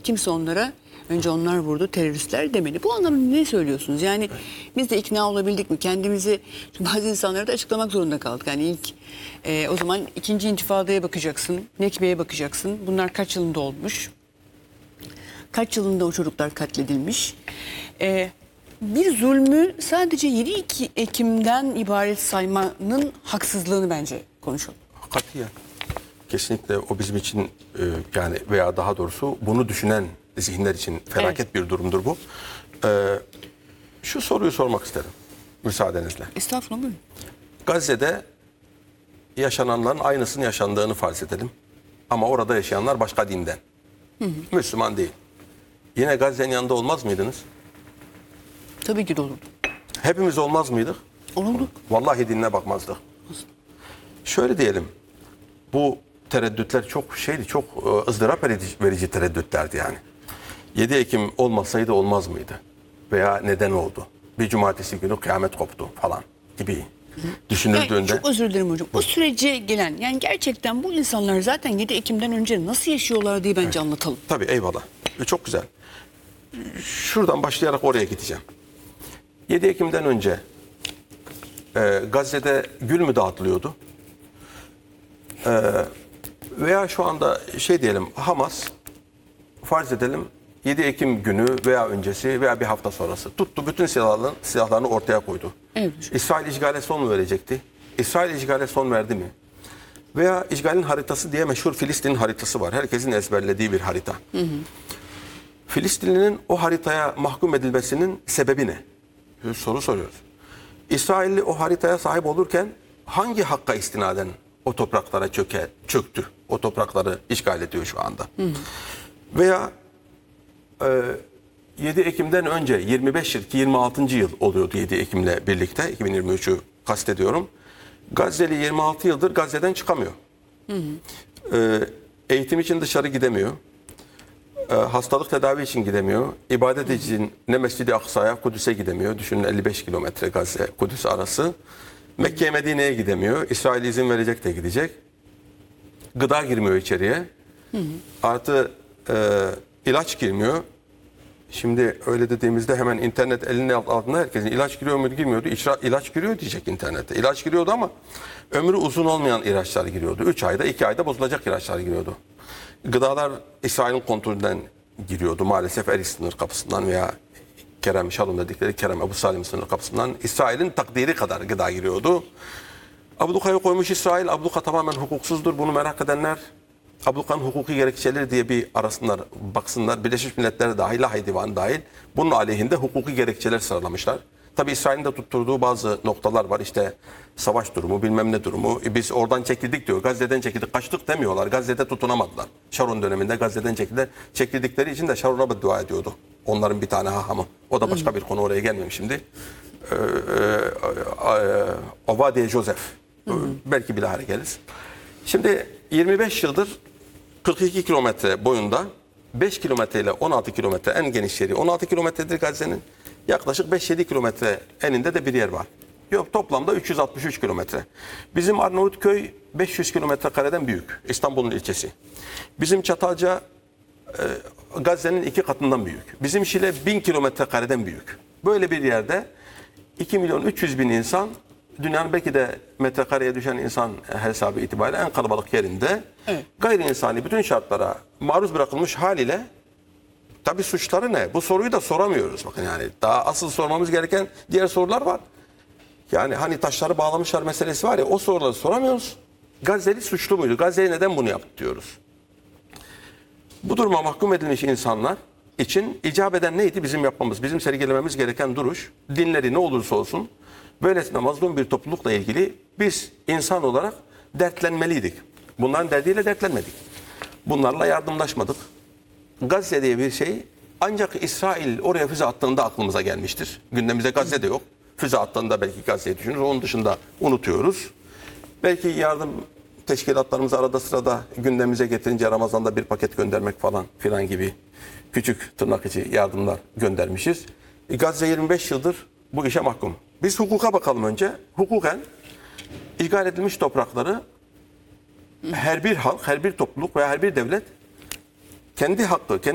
kimse onlara önce onlar vurdu teröristler demeli. Bu anlamda ne söylüyorsunuz? Yani biz de ikna olabildik mi? Kendimizi bazı insanlara da açıklamak zorunda kaldık. Yani ilk o zaman ikinci intifadaya bakacaksın, Nekbe'ye bakacaksın. Bunlar kaç yılında olmuş? Kaç yılında o çocuklar katledilmiş? Bir zulmü sadece 7 Ekim'den ibaret saymanın haksızlığını bence konuşalım. Katiyen. Kesinlikle o bizim için yani veya daha doğrusu bunu düşünen zihinler için felaket bir durumdur bu. Şu soruyu sormak isterim müsaadenizle. Estağfurullah, buyurun. Gazze'de yaşananların aynısını yaşandığını farz edelim. Ama orada yaşayanlar başka dinden. Müslüman değil. Yine Gazze'nin yanında olmaz mıydınız? Tabii ki de olurdu. Hepimiz olmaz mıydık? Olurduk. Vallahi dinine bakmazdık. Şöyle diyelim. Bu tereddütler çok ızdırap verici tereddütlerdi yani. 7 Ekim olmasaydı olmaz mıydı? Veya neden oldu? Bir cumartesi günü kıyamet koptu falan gibi düşünüldüğünde. Çok özür dilerim hocam. O sürece gelen yani gerçekten bu insanlar zaten 7 Ekim'den önce nasıl yaşıyorlar diye bence anlatalım. Tabii eyvallah. Çok güzel. Şuradan başlayarak oraya gideceğim. 7 Ekim'den önce Gazze'de gül mü dağıtılıyordu? Veya şu anda diyelim Hamas farz edelim 7 Ekim günü veya öncesi veya bir hafta sonrası tuttu bütün silahlarını ortaya koydu. Evet. İsrail işgale son mu verecekti? İsrail işgale son verdi mi? Veya işgalin haritası diye meşhur Filistin haritası var. Herkesin ezberlediği bir harita. Filistinli'nin o haritaya mahkum edilmesinin sebebi ne? Bir soru soruyoruz. İsrailli o haritaya sahip olurken hangi hakka istinaden o topraklara çöktü? O toprakları işgal ediyor şu anda. Veya 7 Ekim'den önce 25 yıl ki 26. yıl oluyordu 7 Ekim'le birlikte 2023'ü kastediyorum. Gazze'li 26 yıldır Gazze'den çıkamıyor. Eğitim için dışarı gidemiyor. Hastalık tedavi için gidemiyor. İbadet için ne Mescid-i Aksa'ya, Kudüs'e gidemiyor. Düşünün 55 kilometre Gazze, Kudüs arası. Mekke'ye, Medine'ye gidemiyor. İsrail izin verecek de gidecek. Gıda girmiyor içeriye. Artı ilaç girmiyor. Şimdi öyle dediğimizde hemen internet elinin altında herkesin ilaç giriyor mu girmiyordu. İlaç giriyor diyecek internette. İlaç giriyordu ama ömrü uzun olmayan ilaçlar giriyordu. 3 ayda 2 ayda bozulacak ilaçlar giriyordu. Gıdalar İsrail'in kontrolünden giriyordu maalesef Eris sınır kapısından veya Kerem Şalom dedikleri Kerem Ebu Salim sınır kapısından İsrail'in takdiri kadar gıda giriyordu. Abluka'yı koymuş İsrail. Abluka tamamen hukuksuzdur. Bunu merak edenler Abluka'nın hukuki gerekçeleri diye bir arasınlar, baksınlar. Birleşmiş Milletler dahil, Lahey Divanı dahil bunun aleyhinde hukuki gerekçeler sıralamışlar. Tabi İsrail'in de tutturduğu bazı noktalar var. İşte savaş durumu, bilmem ne durumu. Biz oradan çekildik diyor. Gazze'den çekildik. Kaçtık demiyorlar. Gazze'de tutunamadılar. Şaron döneminde Gazze'den çekildikleri için de Şaron'a beddua ediyordu. Onların bir tane hahamı. O da başka bir konu, oraya gelmem şimdi. Ovadiye Joseph. Belki bilahare geliriz. Şimdi 25 yıldır 42 kilometre boyunda 5 kilometre ile 16 kilometre en geniş yeri 16 kilometredir Gazze'nin. Yaklaşık 5-7 kilometre eninde de bir yer var. Yok, toplamda 363 kilometre. Bizim Arnavutköy 500 kilometre kareden büyük. İstanbul'un ilçesi. Bizim Çatalca Gazze'nin 2 katından büyük. Bizim Şile 1000 kilometre kareden büyük. Böyle bir yerde 2.300.000 insan, dünyanın belki de metrekareye düşen insan hesabı itibariyle en kalabalık yerinde gayri insani bütün şartlara maruz bırakılmış haliyle. Tabii suçları ne? Bu soruyu da soramıyoruz. Bakın yani daha asıl sormamız gereken diğer sorular var. Yani hani taşları bağlamışlar meselesi var ya, o soruları soramıyoruz. Gazze'li suçlu muydu? Gazze'ye neden bunu yaptı diyoruz. Bu duruma mahkum edilmiş insanlar için icap eden neydi bizim yapmamız? Bizim sergilememiz gereken duruş, dinleri ne olursa olsun böylesine mazlum bir toplulukla ilgili biz insan olarak dertlenmeliydik. Bunların derdiyle dertlenmedik. Bunlarla yardımlaşmadık. Gazze diye bir şey ancak İsrail oraya füze attığında aklımıza gelmiştir. Gündemimizde Gazze'de yok. Füze attığında belki Gazze'yi düşünürüz. Onun dışında unutuyoruz. Belki yardım teşkilatlarımızı arada sırada gündemimize getirince Ramazan'da bir paket göndermek falan filan gibi küçük tırnak içi yardımlar göndermişiz. Gazze 25 yıldır bu işe mahkum. Biz hukuka bakalım önce. Hukuken işgal edilmiş toprakları her bir halk, her bir topluluk veya her bir devlet kendi hakkı, kendi